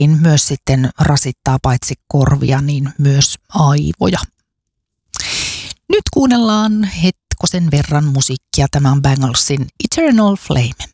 myös sitten rasittaa paitsi korvia, niin myös aivoja. Nyt kuunnellaan hetkosen verran musiikkia. Tämä on Bangles'in Eternal Flame.